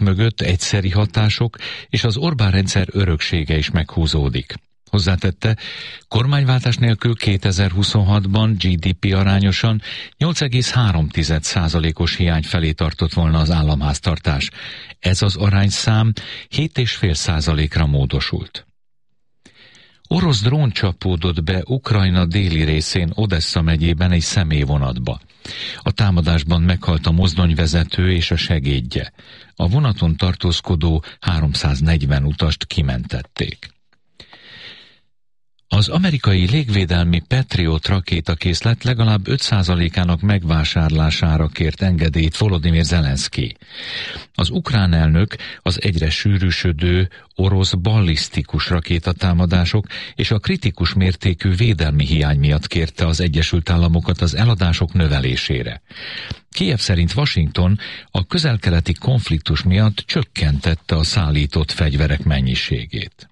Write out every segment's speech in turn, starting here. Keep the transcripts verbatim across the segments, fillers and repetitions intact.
mögött egyszeri hatások és az Orbán-rendszer öröksége is meghúzódik. Hozzátette, kormányváltás nélkül kétezer-huszonhatban gé dé pé arányosan nyolc egész három százalékos hiány felé tartott volna az államháztartás. Ez az arányszám hét egész öt százalékra módosult. Orosz drón csapódott be Ukrajna déli részén Odessa megyében egy személyvonatba. A támadásban meghalt a mozdonyvezető és a segédje. A vonaton tartózkodó háromszáznegyven utast kimentették. Az amerikai légvédelmi Patriot rakétakészlet legalább öt százalékának megvásárlására kért engedélyt Volodymyr Zelenszky. Az ukrán elnök az egyre sűrűsödő orosz ballisztikus rakétatámadások és a kritikus mértékű védelmi hiány miatt kérte az Egyesült Államokat az eladások növelésére. Kijev szerint Washington a közel-keleti konfliktus miatt csökkentette a szállított fegyverek mennyiségét.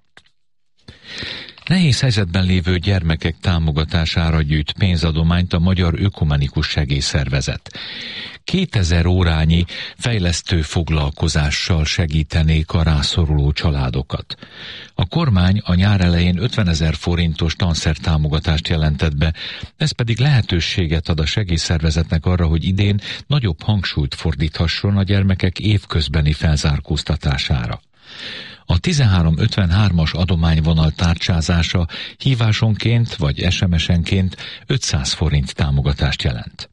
Nehéz helyzetben lévő gyermekek támogatására gyűjt pénzadományt a Magyar Ökumenikus Segélyszervezet. kétezer órányi fejlesztő foglalkozással segítenék a rászoruló családokat. A kormány a nyár elején ötvenezer forintos tanszertámogatást jelentett be, ez pedig lehetőséget ad a segélyszervezetnek arra, hogy idén nagyobb hangsúlyt fordíthasson a gyermekek évközbeni felzárkóztatására. A tizenhárom ötvenhármas adományvonal tárcsázása hívásonként vagy es em es-enként ötszáz forint támogatást jelent.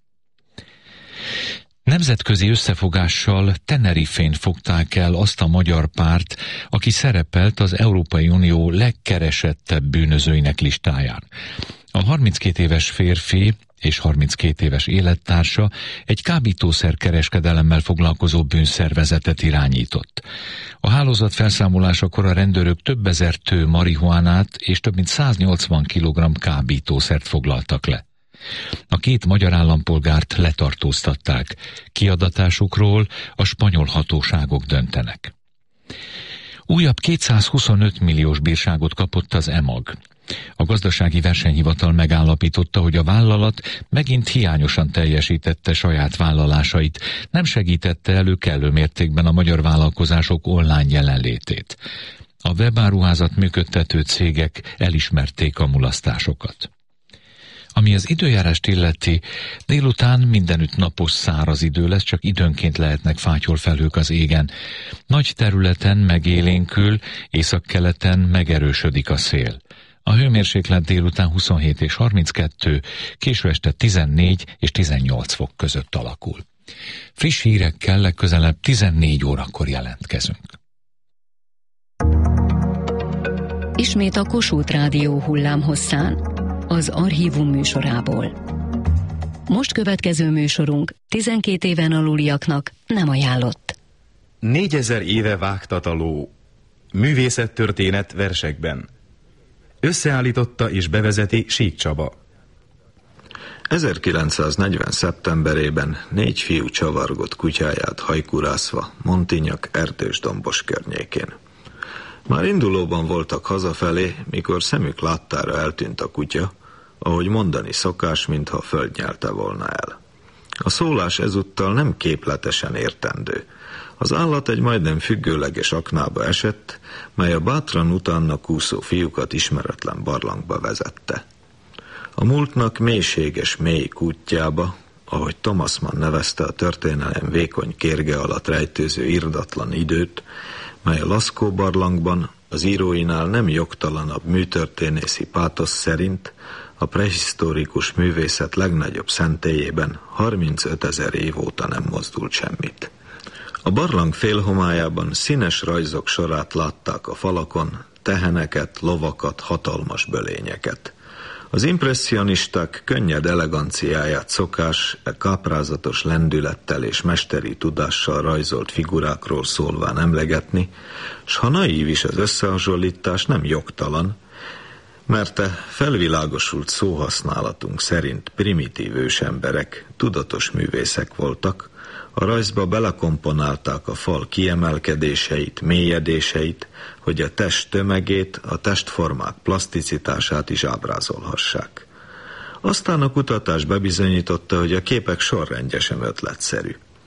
Nemzetközi összefogással Tenerifén fogták el azt a magyar párt, aki szerepelt az Európai Unió legkeresettebb bűnözőinek listáján. A harminckét éves férfi és harminckét éves élettársa egy kábítószer-kereskedelemmel foglalkozó bűnszervezetet irányított. A hálózat felszámolásakor a rendőrök több ezer tő marihuánát és több mint száznyolcvan kilogramm kábítószert foglaltak le. A két magyar állampolgárt letartóztatták. Kiadatásukról a spanyol hatóságok döntenek. Újabb kétszázhuszonöt milliós bírságot kapott az EMAG. A gazdasági versenyhivatal megállapította, hogy a vállalat megint hiányosan teljesítette saját vállalásait, nem segítette elő kellő mértékben a magyar vállalkozások online jelenlétét. A webáruházat működtető cégek elismerték a mulasztásokat. Ami az időjárást illeti, délután mindenütt napos száraz idő lesz, csak időnként lehetnek fátyolfelhők az égen. Nagy területen megélénkül, északkeleten megerősödik a szél. A hőmérséklet délután huszonhét és harminckettő, késő este tizennégy és tizennyolc fok között alakul. Friss hírekkel legközelebb tizennégy órakor jelentkezünk. Ismét a Kossuth Rádió hullámhosszán, az Archívum műsorából. Most következő műsorunk tizenkét éven aluliaknak nem ajánlott. Négyezer éve vágtat a ló. Művészettörténet versekben. Összeállította és bevezeti Sík Csaba. ezerkilencszáznegyven. szeptemberében négy fiú csavargott kutyáját hajkurászva Montignac erdős-dombos környékén. Már indulóban voltak hazafelé, mikor szemük láttára eltűnt a kutya, ahogy mondani szokás, mintha a föld nyelte volna el. A szólás ezúttal nem képletesen értendő. Az állat egy majdnem függőleges aknába esett, mely a bátran utána kúszó fiúkat ismeretlen barlangba vezette. A múltnak mélységes mély kútjába, ahogy Thomas Mann nevezte a történelem vékony kérge alatt rejtőző irdatlan időt, mely a Lascaux barlangban az íróinál nem jogtalanabb műtörténészi pátosz szerint a prehisztórikus művészet legnagyobb szentélyében harmincötezer év óta nem mozdult semmit. A barlang félhomályában színes rajzok sorát látták a falakon, teheneket, lovakat, hatalmas bölényeket. Az impresszionisták könnyed eleganciáját szokás, e káprázatos lendülettel és mesteri tudással rajzolt figurákról szólván emlegetni, s ha naív is az összehasonlítás, nem jogtalan, mert e felvilágosult szóhasználatunk szerint primitív ősemberek, tudatos művészek voltak, a rajzba belekomponálták a fal kiemelkedéseit, mélyedéseit, hogy a test tömegét, a testformák plaszticitását is ábrázolhassák. Aztán a kutatás bebizonyította, hogy a képek sorrendje sem ötletszerű.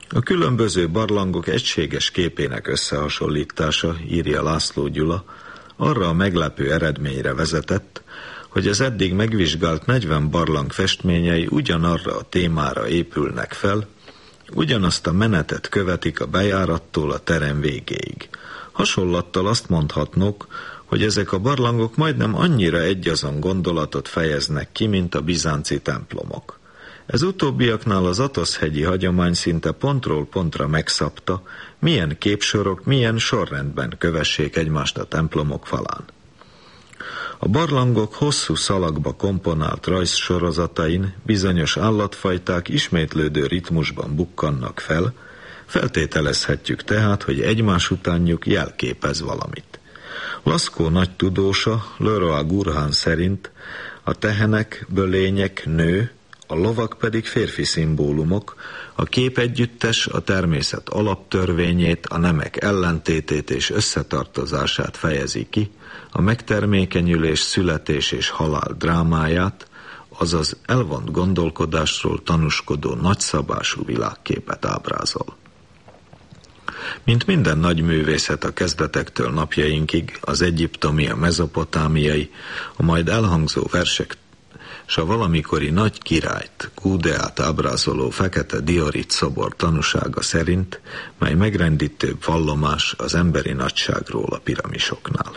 A különböző barlangok egységes képének összehasonlítása, írja László Gyula, arra a meglepő eredményre vezetett, hogy az eddig megvizsgált negyven barlang festményei ugyanarra a témára épülnek fel, ugyanazt a menetet követik a bejárattól a terem végéig. Hasonlattal azt mondhatnunk, hogy ezek a barlangok majdnem annyira egyazon gondolatot fejeznek ki, mint a bizánci templomok. Ez utóbbiaknál az Atoszhegyi hagyomány szinte pontról pontra megszabta, milyen képsorok, milyen sorrendben kövessék egymást a templomok falán. A barlangok hosszú szalagba komponált rajzsorozatain bizonyos állatfajták ismétlődő ritmusban bukkannak fel, feltételezhetjük tehát, hogy egymás utánjuk jelképez valamit. Laszkó nagy tudósa, Leroy Gurhan szerint a tehenek, bölények nő, a lovak pedig férfi szimbólumok, a képegyüttes a természet alaptörvényét, a nemek ellentétét és összetartozását fejezi ki, a megtermékenyülés, születés és halál drámáját, azaz elvont gondolkodásról tanúskodó nagyszabású világképet ábrázol. Mint minden nagy művészet a kezdetektől napjainkig, az egyiptomi, a mezopotámiai, a majd elhangzó versek s a valamikori nagy királyt, Gúdeát ábrázoló fekete diorit szobor tanúsága szerint, mely megrendítőbb vallomás az emberi nagyságról a piramisoknál.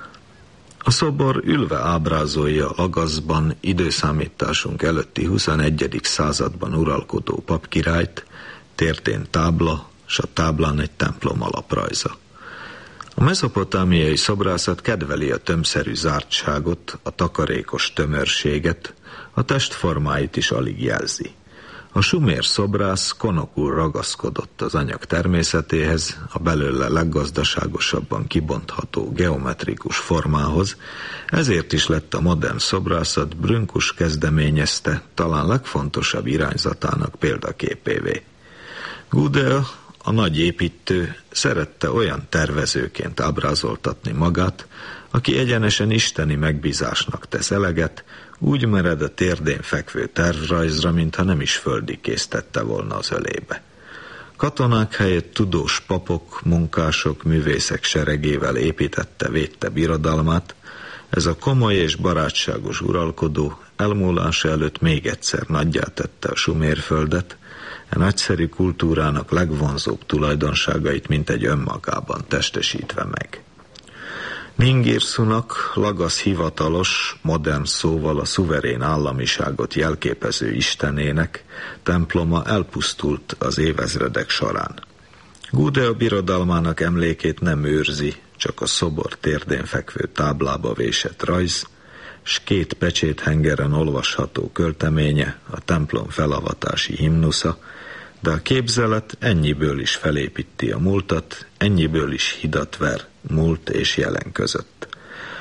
A szobor ülve ábrázolja Lagaszban időszámításunk előtti huszonegyedik században uralkodó papkirályt, tértén tábla, s a táblán egy templom alaprajza. A mezopotámiai szobrászat kedveli a tömbszerű zártságot, a takarékos tömörséget, a testformáit is alig jelzi. A sumér szobrász konokul ragaszkodott az anyag természetéhez, a belőle leggazdaságosabban kibontható geometrikus formához, ezért is lett a modern szobrászat Brünkus kezdeményezte talán legfontosabb irányzatának példaképévé. Gudea, a nagy építő, szerette olyan tervezőként ábrázoltatni magát, aki egyenesen isteni megbízásnak tesz eleget, úgy mered a térdén fekvő tervrajzra, mintha nem is földi késztette volna az ölébe. Katonák helyett tudós papok, munkások, művészek seregével építette, védte birodalmát, ez a komoly és barátságos uralkodó elmúlása előtt még egyszer nagyjá tette a sumérföldet, a nagyszerű kultúrának legvonzóbb tulajdonságait mintegy önmagában testesítve meg. Ningirszunak, Lagasz hivatalos, modern szóval a szuverén államiságot jelképező istenének temploma elpusztult az évezredek során. Gudea birodalmának emlékét nem őrzi, csak a szobor térdén fekvő táblába vésett rajz, s két pecséthengeren olvasható költeménye, a templom felavatási himnusza, de a képzelet ennyiből is felépíti a múltat, ennyiből is hidat ver múlt és jelen között.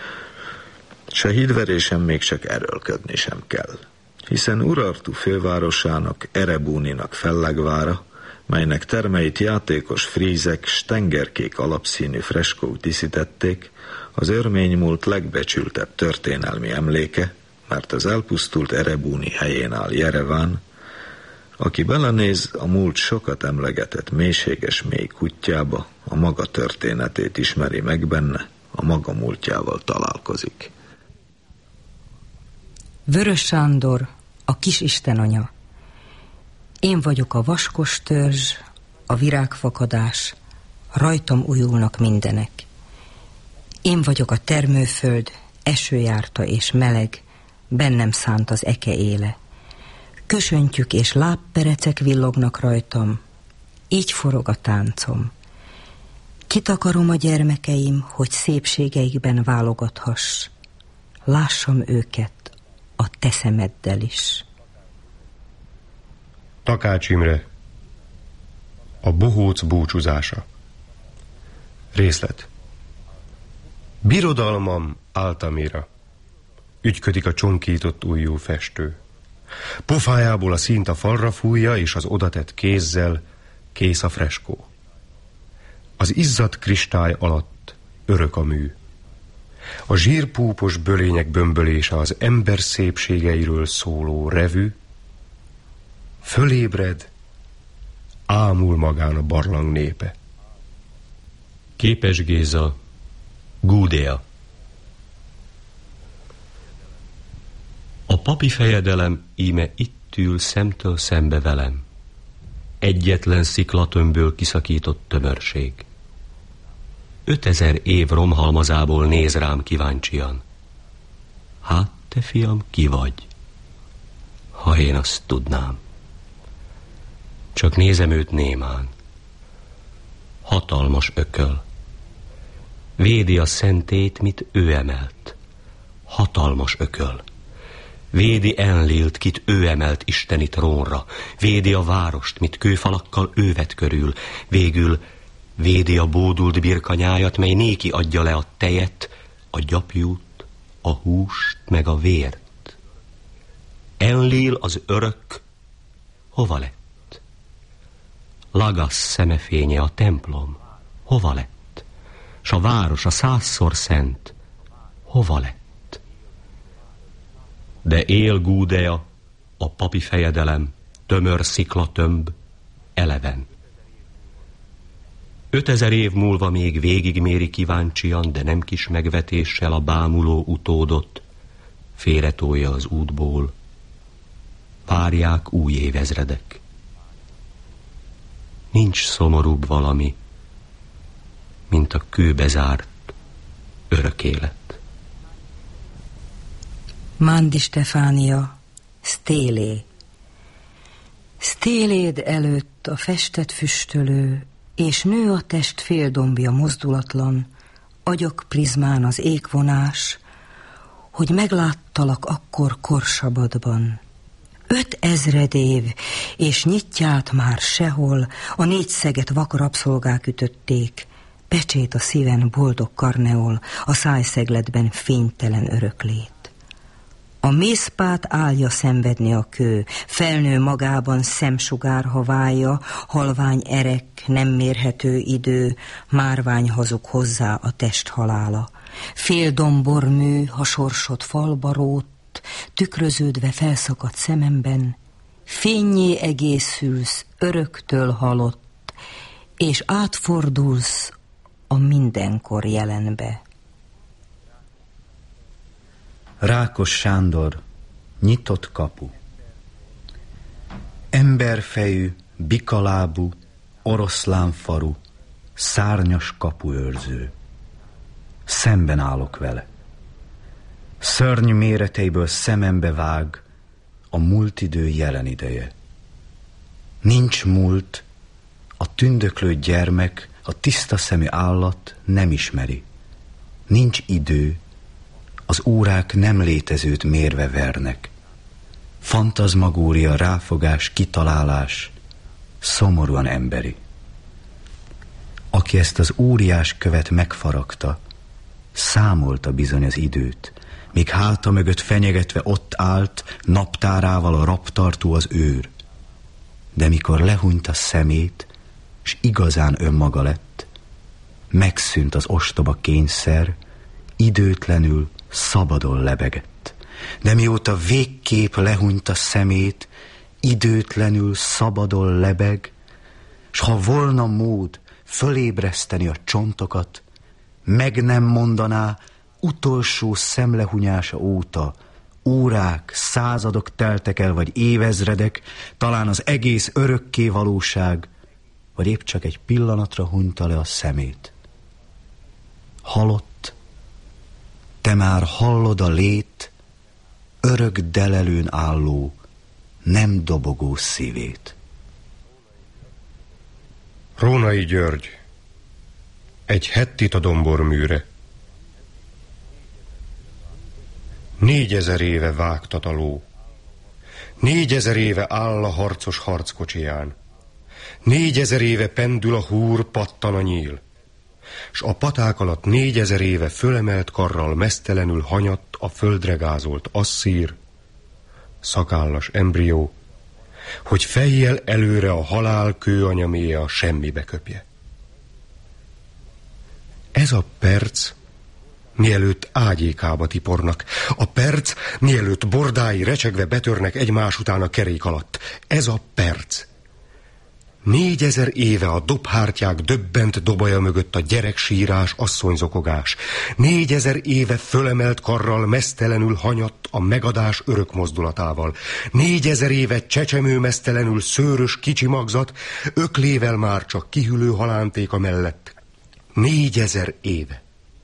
S a hídverésen még csak erőlködni sem kell, hiszen Urartu fővárosának, Erebuninak fellegvára, melynek termeit játékos frízek, stengerkék alapszínű freskók díszítették, az örmény múlt legbecsültebb történelmi emléke, mert az elpusztult Erebuni helyén áll Jereván. Aki belenéz a múlt sokat emlegetett mélységes mély kutyába, a maga történetét ismeri meg benne, a maga múltjával találkozik. Vörös Sándor, a kis istenanya. Én vagyok a vaskos törzs, a virágfakadás, rajtam újulnak mindenek. Én vagyok a termőföld, esőjárta és meleg, bennem szánt az eke éle. Kösöntjük és lábperecek villognak rajtam, így forog a táncom. Kitakarom a gyermekeim, hogy szépségeikben válogathass. Lássam őket a te szemeddel is. Takács Imre, a bohóc búcsúzása. Részlet. Birodalmam Altamira. Ügyködik a csonkított ujjú festő. Pofájából a színt a falra fújja, és az odatett kézzel kész a freskó. Az izzadt kristály alatt örök a mű. A zsírpúpos bölények bömbölése az ember szépségeiről szóló revű. Fölébred ámul magán a barlang népe. Képes Géza, Gúdea. A papi fejedelem íme itt ül szemtől szembe velem. Egyetlen sziklatömbből kiszakított tömörség. Ötezer év romhalmazából néz rám kíváncsian. Hát, te fiam, ki vagy? Ha én azt tudnám. Csak nézem őt némán. Hatalmas ököl. Védi a szentét, mit ő emelt. Hatalmas ököl. Védi Enlilt, kit ő emelt isteni trónra. Védi a várost, mit kőfalakkal ő vett körül. Végül védi a bódult birkanyájat, mely néki adja le a tejet, a gyapjút, a húst, meg a vért. Enlil az örök hova lett? Lagasz szemefénye a templom hova lett? S a város a százszor szent hova lett? De él Gúdea, a papi fejedelem, tömör sziklatömb, eleven. Ötezer év múlva még végigméri kíváncsian, de nem kis megvetéssel a bámuló utódot, félretolja az útból. Várják új évezredek. Nincs szomorúbb valami, mint a kőbe zárt örök élet. Mandi Stefánia, Stélé. Stéléd előtt a festet füstölő, és nő a test féldombja mozdulatlan, agyak prizmán az égvonás, hogy megláttalak akkor korsabadban. Öt ezred év, és nyitját már sehol, a négy szeget vak rabszolgák ütötték, pecsét a szíven boldog karneol, a szájszegletben fénytelen öröklét. A mészpát állja szenvedni a kő, felnő magában szemsugár haválja, halvány erek, nem mérhető idő, márvány hazug hozzá a test halála. Fél dombormű, ha sorsod falba rótt, tükröződve felszakadt szememben, fényé egészülsz, öröktől halott, és átfordulsz a mindenkor jelenbe. Rákos Sándor, nyitott kapu. Emberfejű, bikalábú, oroszlánfarú, szárnyas kapuőrző. Szemben állok vele. Szörny méreteiből szemembe vág a múlt idő jelen ideje. Nincs múlt, a tündöklő gyermek, a tiszta szemű állat nem ismeri. Nincs idő, az órák nem létezőt mérve vernek. Fantazmagória, ráfogás, kitalálás, szomorúan emberi. Aki ezt az óriás követ megfaragta, számolta bizony az időt, míg háta mögött fenyegetve ott állt, naptárával a raptartó az őr. De mikor lehúnyt a szemét, s igazán önmaga lett, megszűnt az ostoba kényszer, időtlenül szabadon lebegett. De mióta végképp lehúnyt a szemét, időtlenül szabadon lebeg, s ha volna mód fölébreszteni a csontokat, meg nem mondaná utolsó szemlehunyása óta, órák, századok teltek el, vagy évezredek, talán az egész örökké valóság, vagy épp csak egy pillanatra hunyta le a szemét. Halott, te már hallod a lét, örök delelőn álló, nem dobogó szívét. Rónai György, egy hettit a domborműre. Négyezer éve vágtat a ló, négyezer éve áll a harcos harckocsiján, négyezer éve pendül a húr, pattan a nyíl, s a paták alatt négyezer éve fölemelt karral mesztelenül hanyatt a földre gázolt asszír, szakállas embrió, hogy fejjel előre a halál kőanyaméja a semmibe köpje. Ez a perc, mielőtt ágyékába tipornak, a perc, mielőtt bordái recsegve betörnek egymás után a kerék alatt. Ez a perc. Négyezer éve a dobhártyák döbbent dobaja mögött a gyereksírás, asszonyzokogás. Négyezer éve fölemelt karral mesztelenül hanyatt a megadás örök mozdulatával. Négyezer éve csecsemő mesztelenül szőrös kicsi magzat, öklével már csak kihűlő halántéka mellett. Négyezer éve.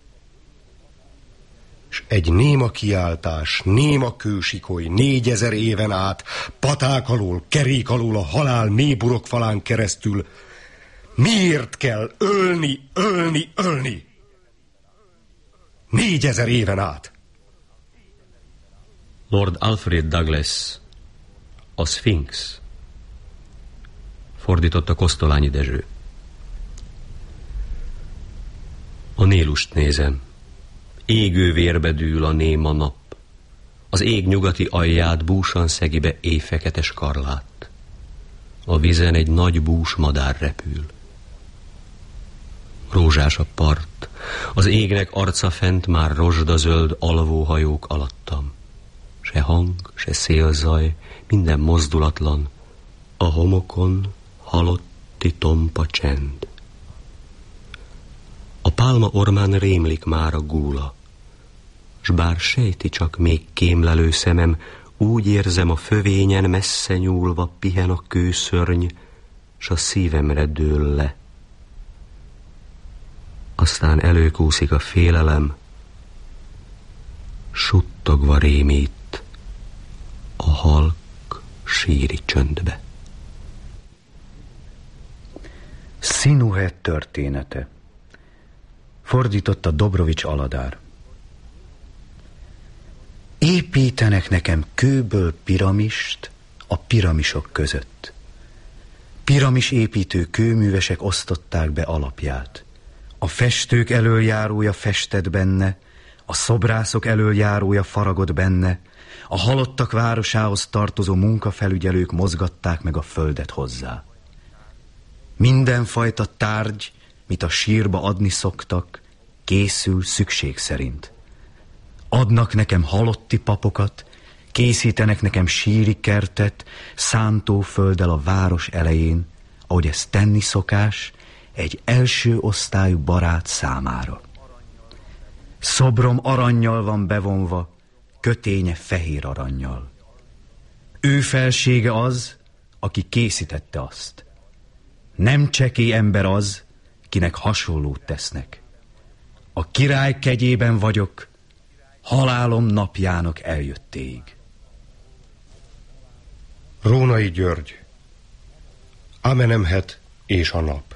S egy néma kiáltás, néma kősikoly, négyezer éven át, paták alól, kerék alól a halál mélyburok falán keresztül. Miért kell ölni, ölni, ölni? Négyezer éven át. Lord Alfred Douglas, a Sphinx. Fordította Kosztolányi Dezső. A Nélust nézem. Égő vérbe dűl a néma nap. Az ég nyugati alját búsan szegi be éjfekete skarlát. A vizen egy nagy bús madár repül. Rózsás a part, az égnek arca fent már rozsdazöld alvóhajók alattam. Se hang, se szélzaj, minden mozdulatlan. A homokon halotti tompa csend. A pálma ormán rémlik már a gúla, s bár sejti csak még kémlelő szemem, úgy érzem a fövényen messze nyúlva pihen a kőszörny, s a szívemre dől le. Aztán előkúszik a félelem, suttogva rémít a halk síri csöndbe. Sinuhe története. Fordította Dobrovics Aladár. Építenek nekem kőből piramist a piramisok között. Piramis építő kőművesek osztották be alapját. A festők elöljárója festett benne, a szobrászok elöljárója faragott benne, a halottak városához tartozó munkafelügyelők mozgatták meg a földet hozzá. Mindenfajta tárgy, mit a sírba adni szoktak, készül szükség szerint. Adnak nekem halotti papokat, készítenek nekem síri kertet, szántófölddel a város elején, ahogy ezt tenni szokás, egy első osztályú barát számára. Szobrom arannyal van bevonva, köténye fehér arannyal. Ő felsége az, aki készítette azt. Nem csekély ember az, kinek hasonlót tesznek. A király kegyében vagyok, halálom napjának eljöttéig. Rónai György, Amenemhet és a nap.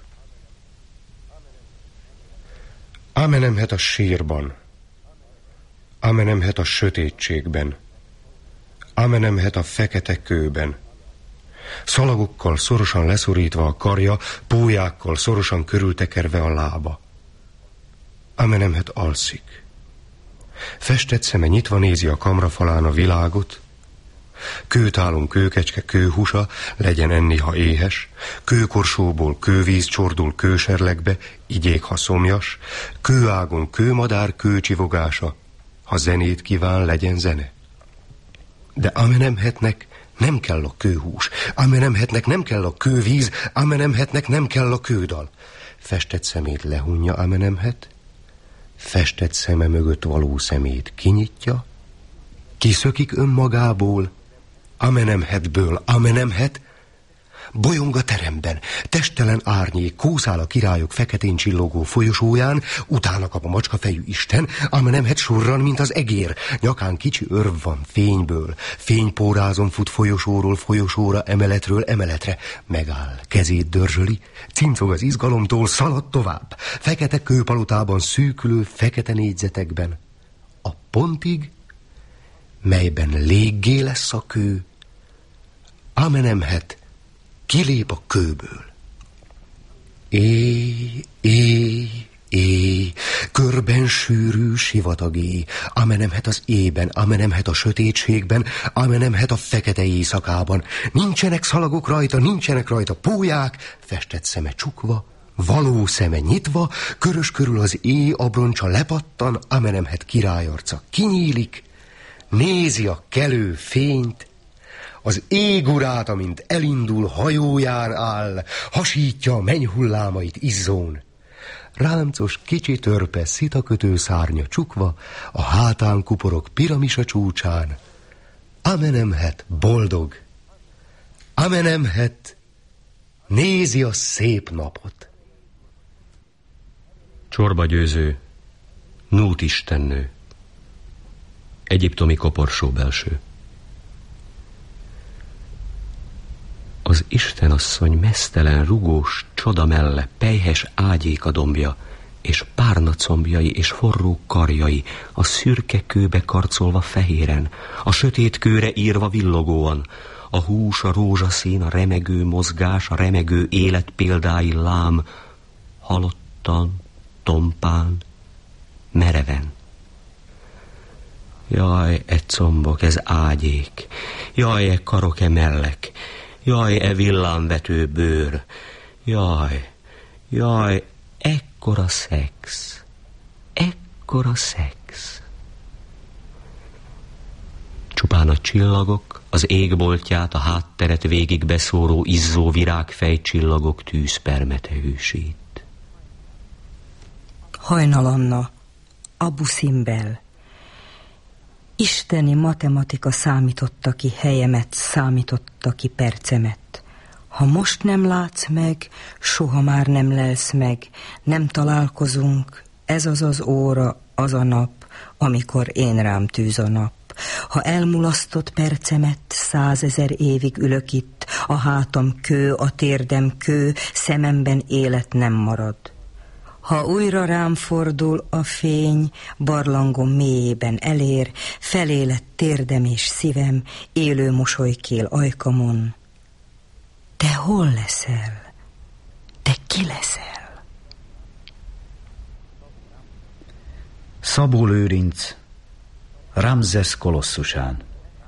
Amenemhet a sírban, Amenemhet a sötétségben, Amenemhet a fekete kőben. Szalagokkal szorosan leszorítva a karja, pólyákkal szorosan körültekerve a lába. Amenemhet alszik. Festett szeme nyitva nézi a kamrafalán a világot. Kőtálon kőkecske kőhusa, legyen enni, ha éhes. Kőkorsóból kővíz csordul kőserlegbe, igyék, ha szomjas. Kőágon kőmadár kőcsivogása, ha zenét kíván, legyen zene. De Amenemhetnek nem kell a kőhús, Amenemhetnek nem kell a kővíz, Amenemhetnek nem kell a kődal. Festett szemét lehunja Amenemhet, festett szeme mögött való szemét kinyitja, kiszökik önmagából, Amenemhetből Amenemhet, bolyong a teremben, testelen árnyék, kúszál a királyok feketén csillogó folyosóján, utána kap a macskafejű Isten, Amenemhet surran, mint az egér, nyakán kicsi örv van fényből, fénypórázon fut folyosóról folyosóra, emeletről emeletre, megáll, kezét dörzsöli, cincog az izgalomtól, szalad tovább, fekete kőpalotában szűkülő, fekete négyzetekben, a pontig, melyben léggé lesz a kő, Amenemhet kilép a kőből. Éj, éj, éj, körben sűrű sivatagé, Amenemhet az ében, Amenemhet a sötétségben, Amenemhet a fekete éjszakában. Nincsenek szalagok rajta, nincsenek rajta pólyák, festett szeme csukva, való szeme nyitva, körös körül az éj abroncsa lepattan, Amenemhet királyarca kinyílik, nézi a kelő fényt, Az ég urát, amint elindul, hajóján áll, hasítja a mennyhullámait izzón. Ráncos kicsi törpe szitakötő szárnya csukva, a hátán kuporog piramisa csúcsán. Amenemhet boldog, Amenemhet nézi a szép napot. Csorbagyőző, Nút istennő, egyiptomi koporsó belső. Az istenasszony meztelen, rugós csoda melle, pelyhes ágyéka dombja, és párna combjai és forró karjai, a szürke kőbe karcolva fehéren, a sötét kőre írva villogóan, a hús, a rózsaszín, a remegő mozgás, a remegő élet példái lám, halottan, tompán, mereven. Jaj, e combok, ez ágyék, jaj, e karok, e mellek, jaj, e villámvető bőr, jaj, jaj, ekkora szex, ekkora szex. Csupán a csillagok, az égboltját, a hátteret végig beszóró izzó virágfejcsillagok tűzpermete hűsít. Hajnal Anna, Abu Simbel. Isteni matematika számította ki helyemet, számította ki percemet. Ha most nem látsz meg, soha már nem lelsz meg, nem találkozunk, ez az az óra, az a nap, amikor én rám tűz a nap. Ha elmulasztott percemet, százezer évig ülök itt, a hátam kő, a térdem kő, szememben élet nem marad. Ha újra rám fordul a fény, barlangom mélyében elér, felélet térdem és szívem, élő mosolykél ajkamon. Te hol leszel? Te ki leszel? Szabó Lőrinc, Ramszesz kolosszusán.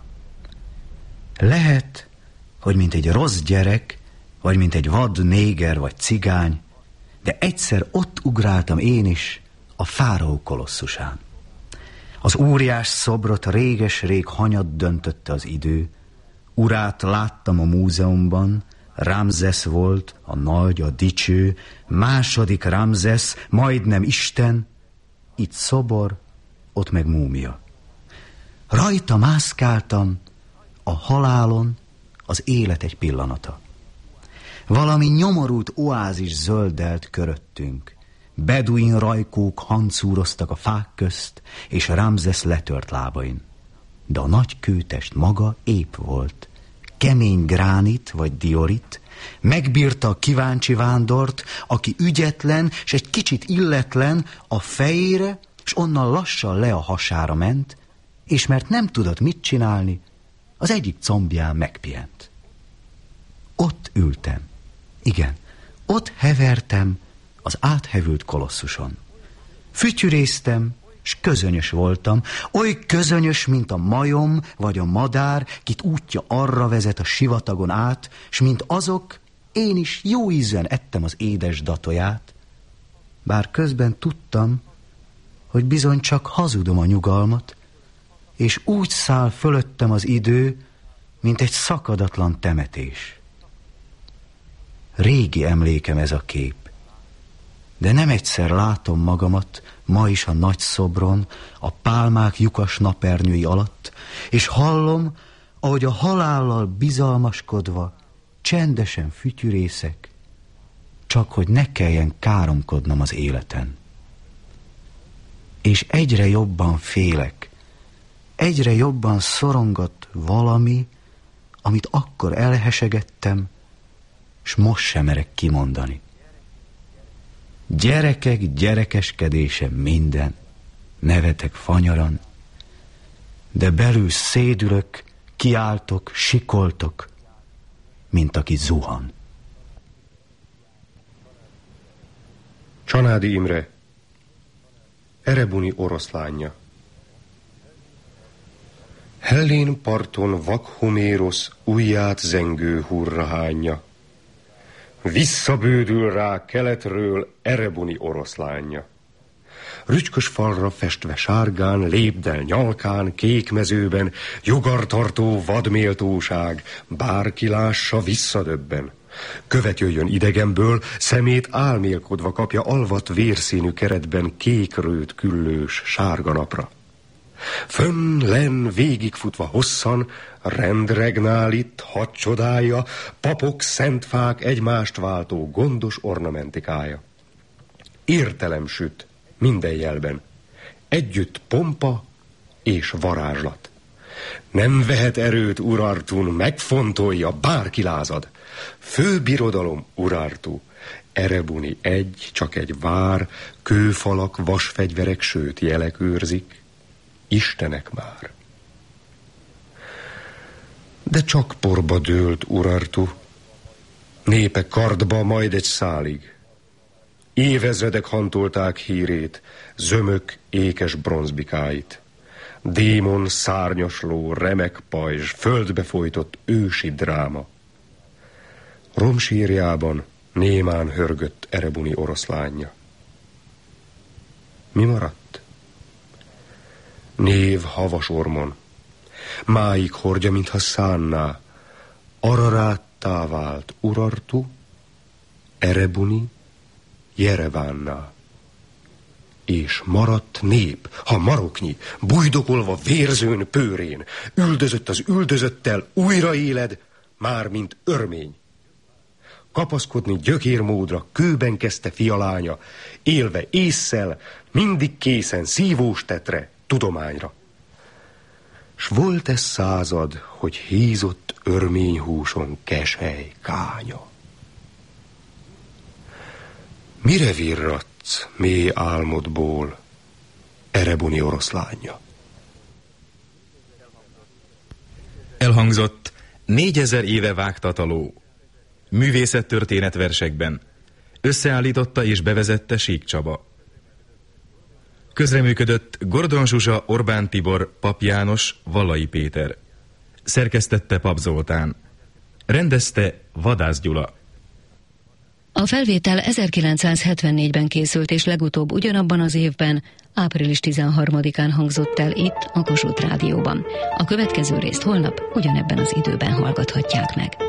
Lehet, hogy mint egy rossz gyerek, vagy mint egy vad néger vagy cigány, de egyszer ott ugráltam én is a fáraó kolosszusán. Az óriás szobrot réges-rég hanyat döntötte az idő, urát láttam a múzeumban, Ramszesz volt, a nagy, a dicső, második Ramszesz, majdnem Isten, itt szobor, ott meg múmia. Rajta mászkáltam, a halálon az élet egy pillanata. Valami nyomorult oázis zöldelt köröttünk. Beduin rajkók hancúroztak a fák közt, és Ramszesz letört lábain. De a nagy kőtest maga épp volt. Kemény gránit vagy diorit, megbírta a kíváncsi vándort, aki ügyetlen, s egy kicsit illetlen a fejére, s onnan lassan le a hasára ment, és mert nem tudott mit csinálni, az egyik combján megpihent. Ott ültem. Igen, ott hevertem az áthevült kolosszuson. Fütyüréztem, s közönyös voltam, oly közönyös, mint a majom vagy a madár, kit útja arra vezet a sivatagon át, s mint azok, én is jó ízűen ettem az édes datoját, bár közben tudtam, hogy bizony csak hazudom a nyugalmat, és úgy száll fölöttem az idő, mint egy szakadatlan temetés. Régi emlékem ez a kép, de nem egyszer látom magamat ma is a nagy szobron, a pálmák lyukas napernyői alatt, és hallom, ahogy a halállal bizalmaskodva csendesen fütyürészek, csak hogy ne kelljen káromkodnom az életen. És egyre jobban félek, egyre jobban szorongat valami, amit akkor elhesegettem, s most sem merek kimondani. Gyerekek gyerekeskedése minden, nevetek fanyaran, de belül szédülök, kiáltok, sikoltok, mint aki zuhan. Csanádi Imre, erebuni oroszlánja. Hellén parton vak Homérosz ujját zengő hurrahánja. Visszabődül rá keletről erebuni oroszlánja. Rücskös falra festve sárgán, lépdel nyalkán, kék mezőben, jogartartó vadméltóság, bárki lássa visszadöbben. Követ jöjjön idegenből, szemét álmélkodva kapja alvat vérszínű keretben kékrőt küllős sárga napra. Fönn, len, végigfutva hosszan, rend regnál itt, hadd csodálja, papok, szentfák egymást váltó gondos ornamentikája. Értelem süt minden jelben, együtt pompa és varázslat. Nem vehet erőt Urartun, megfontolja, bárki lázad. Fő birodalom Urartu, Erebuni egy, csak egy vár, kőfalak, vasfegyverek, sőt jelek őrzik, istenek már. De csak porba dőlt Urartu, népe kardba majd egy szálig. Évezredek hantolták hírét, zömök ékes bronzbikáit. Démon, szárnyas ló, remek pajzs, földbe folytott ősi dráma. Romsírjában némán hörgött Erebuni oroszlánja. Mi maradt? Név havas ormon, máig hordja, mintha szánná, Araráttá vált Urartu, Erebuni, Jerevánná. És maradt nép, ha maroknyi, bujdokolva vérzőn pőrén, üldözött az üldözöttel, újra éled, már mint örmény. Kapaszkodni gyökérmódra kőben kezdte fialánya, élve ésszel, mindig készen szívós tetre, tudományra. S volt ez század, hogy hízott örményhúson keshely kánya. Mire virradsz mély álmodból, Erebuni oroszlánja? Elhangzott négyezer éve vágtat a ló. Művészettörténet versekben. Összeállította és bevezette Sík Csaba. Közreműködött Gordon Zsuzsa, Orbán Tibor, Pap János, Vallai Péter. Szerkesztette Pap Zoltán. Rendezte Vadász Gyula. A felvétel ezerkilencszázhetvennégyben készült, és legutóbb ugyanabban az évben, április tizenharmadikán hangzott el itt, a Kossuth Rádióban. A következő részt holnap ugyanebben az időben hallgathatják meg.